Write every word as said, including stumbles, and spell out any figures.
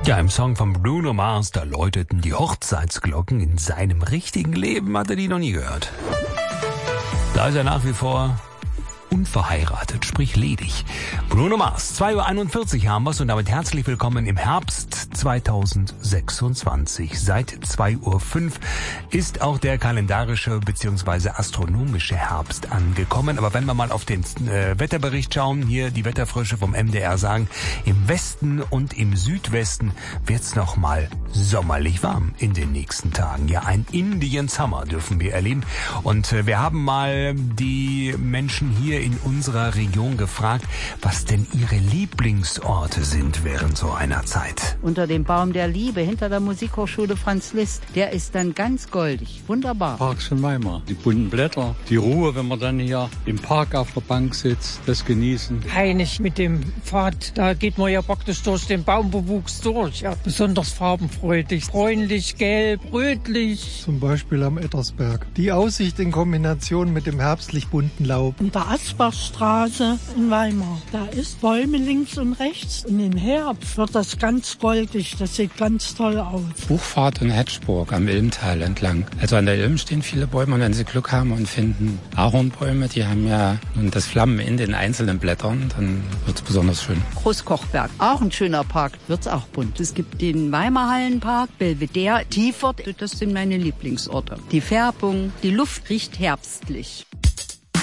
Ja, im Song von Bruno Mars, da läuteten die Hochzeitsglocken. In seinem richtigen Leben hat er die noch nie gehört. Da ist er nach wie vor unverheiratet, sprich ledig. Bruno Mars, zwei Uhr einundvierzig haben wir's und damit herzlich willkommen im Herbst zweitausendsechsundzwanzig. Seit zwei Uhr fünf ist auch der kalendarische bzw. astronomische Herbst angekommen. Aber wenn wir mal auf den äh, Wetterbericht schauen, hier die Wetterfrösche vom M D R sagen, im Westen und im Südwesten wird's noch mal sommerlich warm in den nächsten Tagen. Ja, ein Indian Summer dürfen wir erleben. Und äh, wir haben mal die Menschen hier in unserer Region gefragt, was denn ihre Lieblingsorte sind während so einer Zeit. Unter dem Baum der Liebe, hinter der Musikhochschule Franz Liszt, der ist dann ganz goldig. Wunderbar. Parks in Weimar, die bunten Blätter, die Ruhe, wenn man dann hier im Park auf der Bank sitzt, das genießen. Heinig mit dem Pfad, da geht man ja praktisch durch den Baumbewuchs durch. Ja, besonders farbenfreudig, bräunlich, gelb, rötlich. Zum Beispiel am Ettersberg. Die Aussicht in Kombination mit dem herbstlich bunten Laub. In der Asbachstraße in Weimar. Da ist Bäume links und rechts. Und im Herbst wird das ganz goldig. Das sieht ganz toll aus. Buchfahrt in Hedgeburg am Ilmtal entlang. Also an der Ilm stehen viele Bäume und wenn Sie Glück haben und finden Ahornbäume, die haben ja nun das Flammen in den einzelnen Blättern, dann wird es besonders schön. Großkochberg, auch ein schöner Park, wird's auch bunt. Es gibt den Weimar Hallenpark, Belvedere, Tiefort, das sind meine Lieblingsorte. Die Färbung, die Luft riecht herbstlich.